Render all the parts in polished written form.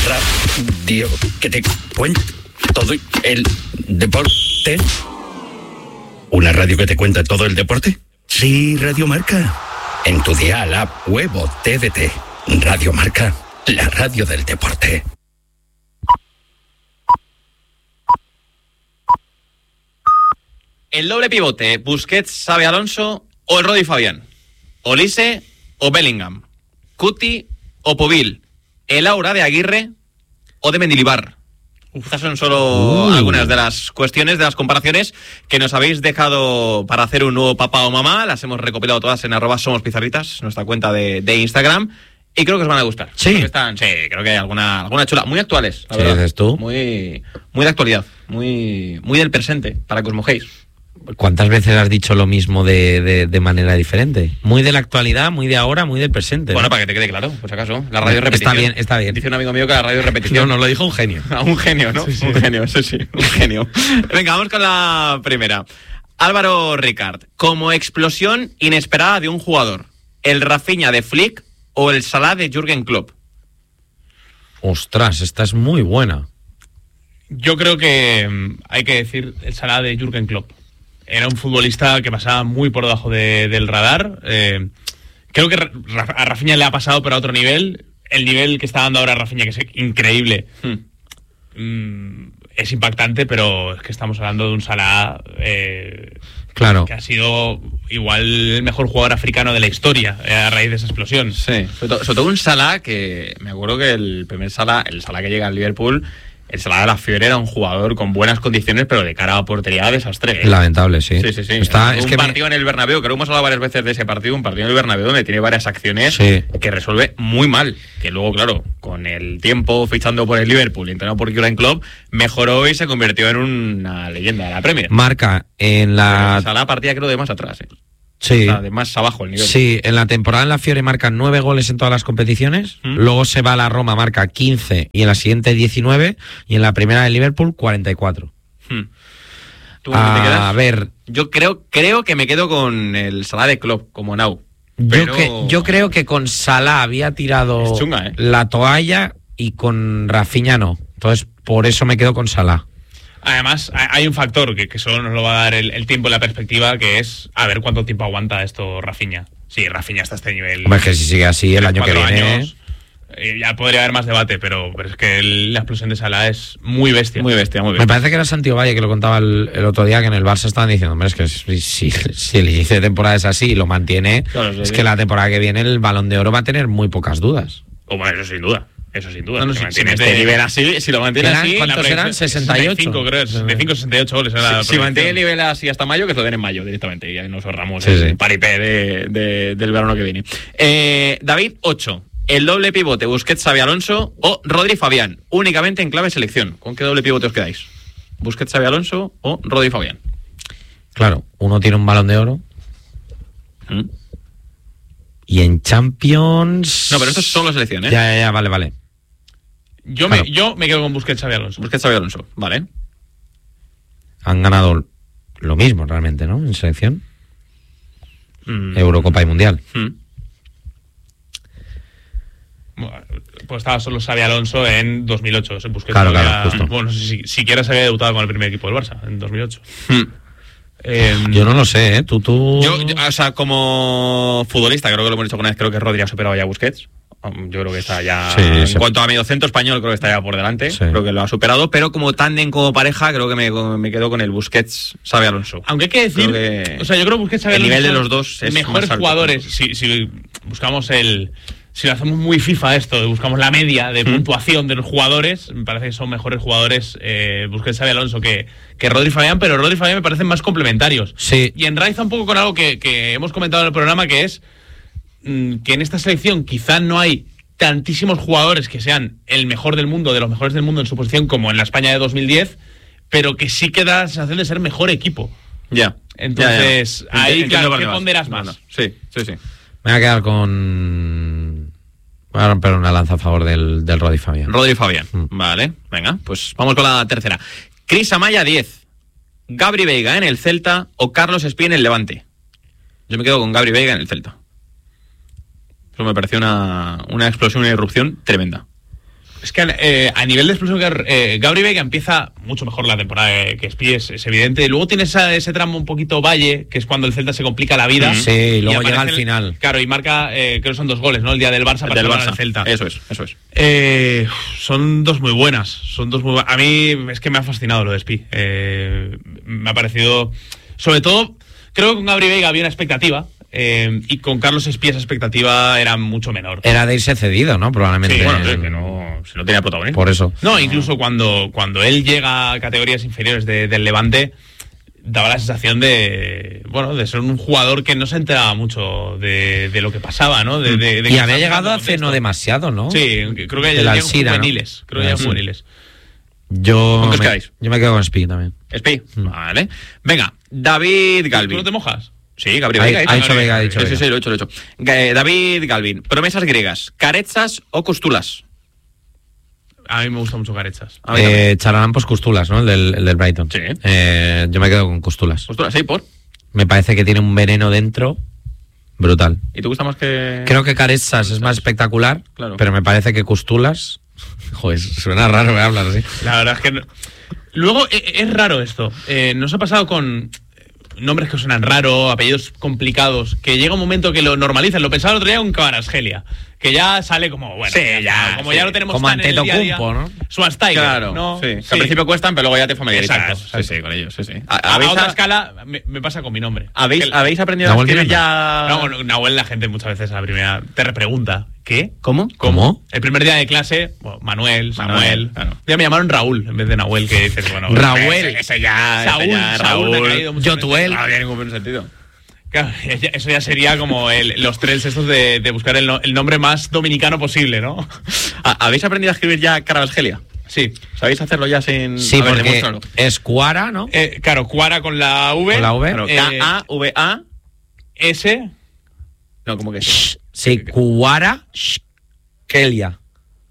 radio que te cuenta todo el deporte. ¿Una radio que te cuenta todo el deporte? Sí, Radio Marca. En tu dial, app, web o TDT. Radio Marca, la radio del deporte. El doble pivote, Busquets, Xabi Alonso o el Rodri Fabián. Olise o Bellingham. Cuti o Povil. El Aura de Aguirre o de Mendilibar. Estas son solo algunas de las cuestiones, de las comparaciones que nos habéis dejado para hacer un nuevo papá o mamá. Las hemos recopilado todas en @somospizarritas, nuestra cuenta de Instagram. Y creo que os van a gustar. Sí. Creo que hay alguna chula. Muy actuales, la ¿Qué verdad. dices tú? Muy de actualidad. Muy del presente, para que os mojéis. ¿Cuántas veces has dicho lo mismo de manera diferente? Muy de la actualidad, muy de ahora, muy del presente. Bueno, ¿no? para que te quede claro, por si acaso. La radio es repetición. Está bien. Dice un amigo mío que la radio es repetición. No, nos lo dijo un genio. Un genio, ¿no? Sí. Un genio, sí, un genio. Venga, vamos con la primera. Álvaro Ricard, como explosión inesperada de un jugador, ¿el Rafinha de Flick o el Salah de Jürgen Klopp? Ostras, esta es muy buena. Yo creo que hay que decir el Salah de Jürgen Klopp. Era un futbolista que pasaba muy por debajo del radar. Creo que a Rafinha le ha pasado, pero a otro nivel. El nivel que está dando ahora Rafinha, que es increíble, es impactante, pero es que estamos hablando de un Salah Claro. que ha sido igual el mejor jugador africano de la historia a raíz de esa explosión. Sí, sobre todo un Salah que me acuerdo que el Salah que llega al Liverpool, el Salah de la Fiore era un jugador con buenas condiciones, pero de cara a portería desastre. Lamentable, sí. Sí. Un partido en el Bernabéu, creo que hemos hablado varias veces de ese partido, un partido en el Bernabéu donde tiene varias acciones que resuelve muy mal. Que luego, claro, con el tiempo fichando por el Liverpool, entrenado por Jürgen Klopp, mejoró y se convirtió en una leyenda de la Premier. Marca en la... Salah partía creo de más atrás, Sí. O sea, de más abajo el nivel. Sí, en la temporada en la Fiore marca 9 goles en todas las competiciones, luego se va a la Roma, marca 15 y en la siguiente 19 y en la primera del Liverpool 44. ¿Tú dónde te quedas? A ver, yo creo que me quedo con el Salah de Klopp como Now. yo creo que con Salah había tirado Es chunga, la toalla y con Rafinha no. Entonces, por eso me quedo con Salah. Además, hay un factor que solo nos lo va a dar el tiempo y la perspectiva, que es a ver cuánto tiempo aguanta esto Rafinha. Sí, Rafinha está a este nivel. Hombre, es que si sigue así el año que viene... Años, ya podría haber más debate, pero es que la explosión de Salah es muy bestia. Muy bestia. Me parece que era Santi Valle que lo contaba el otro día, que en el Barça estaban diciendo, hombre, es que si el inicio de temporada es así y lo mantiene, claro, es que la temporada que viene el Balón de Oro va a tener muy pocas dudas. Bueno, eso sin duda. No, si mantiene este nivel así, si lo mantiene así... ¿Cuántos eran? 68. 65, creo, 65, 68 goles. Si mantiene el nivel así hasta mayo, que se lo den en mayo directamente. Y ya nos ahorramos Sí. el paripé del verano que viene. David, 8. El doble pivote, Busquets, Xabi Alonso o Rodri Fabián, únicamente en clave selección. ¿Con qué doble pivote os quedáis? ¿Busquets, Xabi Alonso o Rodri Fabián? Claro, uno tiene un Balón de Oro. Y en Champions... No, pero esto es solo selección, ¿eh? Ya, vale. Yo me quedo con Busquets, Xabi Alonso. Busquets, Xabi Alonso, vale. Han ganado lo mismo realmente, ¿no? En selección. Eurocopa y Mundial. Pues estaba solo Xabi Alonso en 2008. Busquets Claro, justo. Bueno, no sé si siquiera se había debutado con el primer equipo del Barça en 2008. Yo no lo sé, ¿eh? Tú... Yo, o sea, como futbolista, creo que lo hemos dicho alguna vez, creo que Rodri ha superado ya a Busquets. Yo creo que está ya... en cuanto a mediocentro español, creo que está ya por delante. Sí. Creo que lo ha superado, pero como tándem, como pareja, creo que me quedo con el Busquets Xabi Alonso. Aunque hay que decir... o sea, yo creo que Busquets Xabi Alonso... El nivel de los dos es mejores más jugadores, si buscamos si lo hacemos muy FIFA esto, buscamos la media de puntuación de los jugadores, me parece que son mejores jugadores Busquets, Xabi Alonso que Rodri Fabián, pero Rodri y Fabián me parecen más complementarios. Sí. Y enraiza un poco con algo que hemos comentado en el programa, que es que en esta selección quizá no hay tantísimos jugadores que sean el mejor del mundo, de los mejores del mundo en su posición, como en la España de 2010, pero que sí que da la sensación de ser mejor equipo. Ya. Entonces, ahí, claro, ¿qué ponderas más? Bueno, sí. Me voy a quedar con... Voy a romper una lanza a favor del Rodri Fabián. Rodri Fabián, vale. Venga, pues vamos con la tercera. Cris Amaya, 10. Gabri Veiga en el Celta o Carlos Espí en el Levante. Yo me quedo con Gabri Veiga en el Celta. Eso me pareció una explosión, una irrupción tremenda. Es que a nivel de explosión, Gabri Veiga empieza mucho mejor la temporada que Spi, es evidente. Luego tienes ese tramo un poquito valle, que es cuando el Celta se complica la vida. Sí, y luego llega al aparece final. Claro, y marca, creo que son 2 goles, ¿no? El día del Barça para Del salvar Barça. al Celta. Eso es. Son dos muy buenas. A mí es que me ha fascinado lo de Spi. Me ha parecido... Sobre todo, creo que con Gabri Veiga había una expectativa. Y con Carlos Espí esa expectativa era mucho menor. Era de irse cedido, ¿no? Probablemente. Sí, bueno, que no tenía protagonismo. Por eso. No, incluso cuando él llega a categorías inferiores del Levante, daba la sensación de ser un jugador que no se enteraba mucho de lo que pasaba, ¿no? Y había llegado hace no demasiado, ¿no? Sí, creo que la llegan Alcira, juveniles. ¿no? Creo que llegan juveniles. Yo ¿Con qué os quedáis? me quedo con Spi también. Spi, vale. Venga, David ¿Tú Galvin. no te mojas? Sí, Gabriel Veiga. Ha dicho Veiga, ha dicho Sí, Veiga. sí, lo he hecho. David Galvin, promesas griegas, ¿Caretsas o Costulas? A mí me gusta mucho Carechas. A mí también. Charalampos Costulas, ¿no? El del Brighton. Sí. Yo me quedo con Costulas. Costulas, sí, por. Me parece que tiene un veneno dentro brutal. ¿Y te gusta más que...? Creo que Caretsas es más espectacular, Claro. pero me parece que Costulas... Joder, suena raro que hablas así. La verdad es que... Luego, es raro esto. Nos ha pasado con nombres que suenan raro, apellidos complicados, que llega un momento que lo normalizan. Lo pensaba el otro día con Kvaratskhelia, que ya sale como, bueno, Sí, ya, como sí. ya lo tenemos Como tan en el día a día. Antetokounmpo, ¿no? Schweinsteiger, Claro, ¿no? sí. Que al principio cuestan, pero luego ya te familiarizas. Exacto. Sí, con ellos, sí. A otra escala me pasa con mi nombre. ¿Habéis aprendido a Nahuel escribir Miranda. ya...? No, Nahuel, la gente muchas veces a la primera te repregunta. ¿Qué? ¿Cómo? ¿Cómo? El primer día de clase, bueno, Manuel, Samuel. claro. Ya me llamaron Raúl en vez de Nahuel, que dices, bueno... Raúl. Ese ya... Saúl, Saúl me ha caído muchas Yotuel. veces. No había ningún sentido. Claro, eso ya sería como los trends estos de buscar el nombre más dominicano posible, ¿no? ¿Habéis aprendido a escribir ya Kvaratskhelia? Sí. ¿Sabéis hacerlo ya sin...? Sí, A ver, porque demuéstralo. es Cuara, ¿no? Claro, Cuara con la V. Con la V. Claro, K-A-V-A... S. No, ¿cómo que? Sí, Cuara Kelia.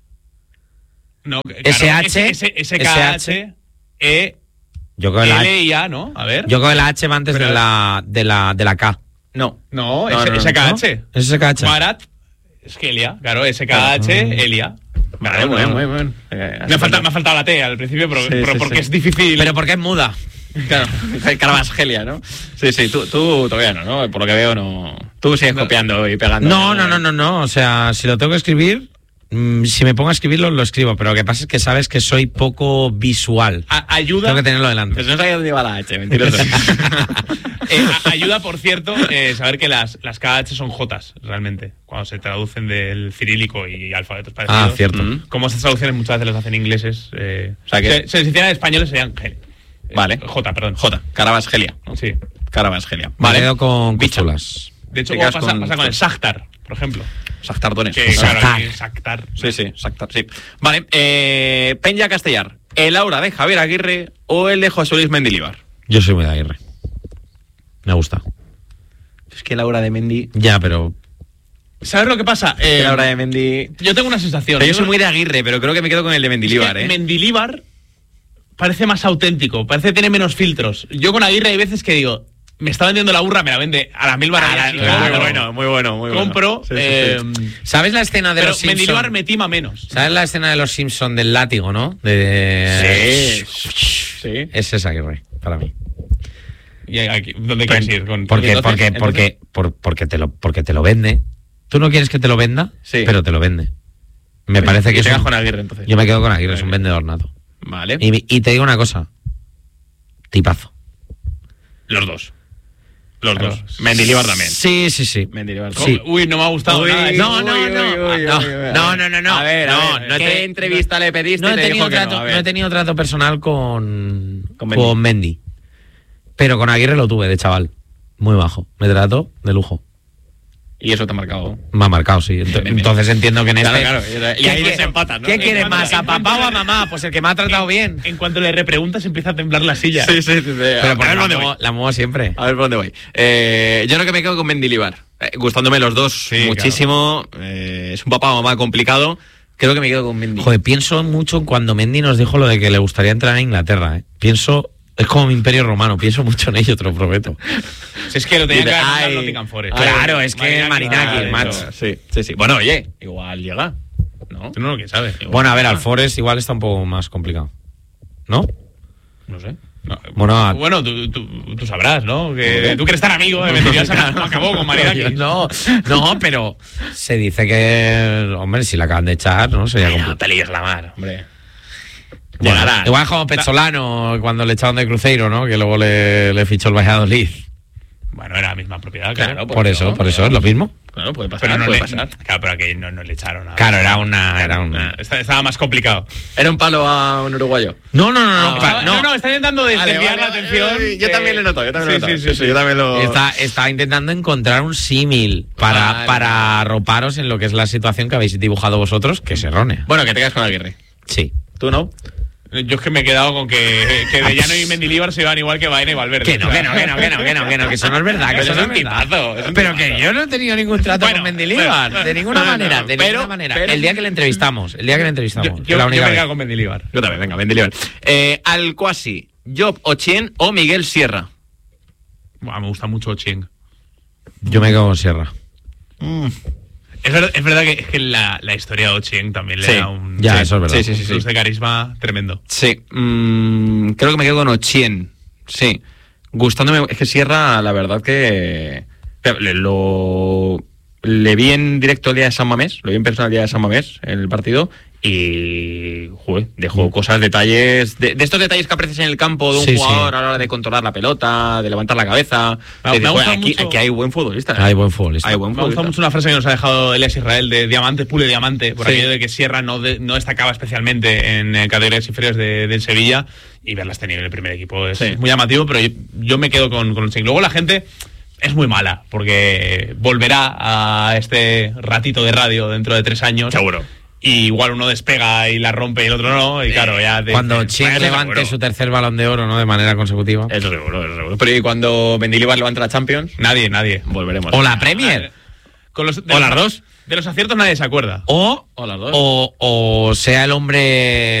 No, SH, S-K-H. E. Yo creo que la H, L-I-A, ¿no? A ver. yo creo que la H va antes Pero- de la K. No. No, No, no, no. S-K-H. Es SKH. Cuarat. Skelia. Claro, S-K-H. Elia. Vale, muy bien. Me ha faltado la T al principio, pero, Sí, pero sí, porque sí. es difícil. Pero porque es muda. Claro, Kvaratskhelia, ¿no? Sí, tú todavía no, por lo que veo no... Tú sigues copiando y pegando. No. O sea, si lo tengo que escribir, si me pongo a escribirlo, lo escribo. Pero lo que pasa es que sabes que soy poco visual. Ayuda. Tengo que tenerlo delante. Pues no sabía dónde iba la H, mentiroso. Ayuda, por cierto, saber que las KH son Jotas, realmente, cuando se traducen del cirílico y alfabetos parecidos. Ah, cierto. Como estas traducciones muchas veces las hacen ingleses. O sea que- se les hicieran en español serían G. Vale. J, perdón. Kvaratskhelia. Sí. Kvaratskhelia. Me Vale. quedo con Bicho. Costulas. De hecho, Te como quedas pasa con el Shakhtar, por ejemplo. Shakhtar Donetsk. Que, claro, Shakhtar. aquí, Shakhtar. Sí, Shakhtar, sí. Vale, Peña Castellar. ¿El aura de Javier Aguirre o el de José Luis Mendilibar? Yo soy muy de Aguirre. Me gusta. Es que el aura de Mendy... Ya, pero ¿Sabes lo que pasa? el aura de Mendy... Yo tengo una sensación. Yo soy muy de Aguirre, pero creo que me quedo con el de Mendilibar, Es que Mendilibar parece más auténtico, parece que tiene menos filtros. Yo con Aguirre hay veces que digo, me está vendiendo la burra, me la vende a las 1000 barajas. Muy bueno. Compro. Sí, sí. ¿sabes la escena de Pero los Mendilibar Simpson? me tima menos. ¿Sabes la escena de los Simpson del látigo, no? Sí. Ese es Aguirre, para mí. ¿Y aquí, dónde quieres ir? Porque te lo vende. Tú no quieres que te lo venda, Sí. pero te lo vende. Me parece que te es quedas un- con Aguirre, entonces. Yo me quedo con Aguirre, es un vendedor nato. Vale. Y te digo una cosa. Tipazo. Los dos. Claro. Mendilibar también. Sí. Mendilibar. Sí. Uy, no me ha gustado Uy, nada. no. No. A ver, ¿qué entrevista le pediste? No he Te tenido dijo que trato, a ver. no he tenido trato personal con Mendy. Mendy. Pero con Aguirre lo tuve de chaval. Muy bajo. Me trató de lujo. Y eso te ha marcado. Me ha marcado, sí. Entonces entiendo que en Claro, este... claro. Y ¿Qué ahí quiere- desempatan, ¿no? ¿Qué quieres cuanto- más, a en papá cuanto o a le- mamá? Pues el que me ha tratado bien. En cuanto le repreguntas empieza a temblar la silla. Sí. Pero a ver porque por dónde voy. la muevo siempre. A ver por dónde voy. Yo creo que me quedo con Mendilibar. Gustándome los dos Sí, muchísimo. Es un papá o mamá complicado. Creo que me quedo con Mendy. Joder, pienso mucho cuando Mendy nos dijo lo de que le gustaría entrar a Inglaterra, ¿eh? Pienso... Es como mi imperio romano, pienso mucho en ello, te lo prometo. Si es que lo tenía que Dice, haber mandado ay, Nottingham Forest. Claro, es que Marinaki, claro, macho. Sí. Bueno, oye, igual llega. ¿no? Tú no lo que sabes. Bueno, a ver, al Forest igual está un poco más complicado. ¿No? No sé. Bueno, tú sabrás, ¿no? Que tú quieres estar amigo de Mendilibar, no acabó con Mariaki. No, pero se dice que, hombre, si la acaban de echar, ¿no? Sería como... No te líes la mar, hombre. Bueno, Llegará. igual como Pezzolano cuando le echaron de Cruzeiro, ¿no? Que luego le fichó el Valladolid. Bueno, era la misma propiedad, Claro, Por eso es lo mismo. Claro, puede pasar, Pero no puede le, pasar. Claro, pero aquí no le echaron nada. Claro, era una... Estaba más complicado. Era un palo a un uruguayo. No, Está intentando desviar la atención. Yo también lo noto, Sí, yo también lo... Está intentando encontrar un símil para arroparos en lo que es la situación que habéis dibujado vosotros, que es errónea. Bueno, que te quedas con Aguirre. Sí. ¿Tú no? Yo es que me he quedado con que De Llano y Mendilibar se iban igual que Baena y Valverde. Que no, que eso no es verdad, que eso no es verdad. Pero que yo no he tenido ningún trato con Mendilibar, de ninguna manera, ninguna manera. El día que le entrevistamos, Yo la me única he vez. quedado con Mendilibar. Yo también, venga, Mendilibar. Alcuasi, Job Ochien o Miguel Sierra. Buah, me gusta mucho Ching. Yo me quedo con Sierra. Es verdad que la historia de Ochien también le Sí, da un... ya, eso es verdad. Sí. plus de carisma tremendo. Sí, creo que me quedo con Ochien. Sí, gustándome. Es que Sierra, la verdad que le vi en directo el día de San Mamés, lo vi en persona el día de San Mamés en el partido y dejó cosas, detalles, de estos detalles que aprecias en el campo de un jugador a la hora de controlar la pelota, de levantar la cabeza. Aquí hay buen futbolista. Hay buen futbolista. Me gusta mucho una frase que nos ha dejado Elias Israel de diamante, pule diamante, por aquello de que Sierra no destacaba especialmente en categorías inferiores del Sevilla, y verla este nivel en el primer equipo es muy llamativo, pero yo me quedo con el Ching. Luego la gente es muy mala, porque volverá a este ratito de radio dentro de 3 años. Seguro. Y igual uno despega y la rompe y el otro no, y claro, ya... Cuando Ching levante su tercer Balón de Oro, ¿no? De manera consecutiva. Eso seguro. Pero ¿y cuando Mendilibar levante la Champions? Nadie. Volveremos. O la Premier. O las dos. De los aciertos nadie se acuerda. O las dos. O sea el hombre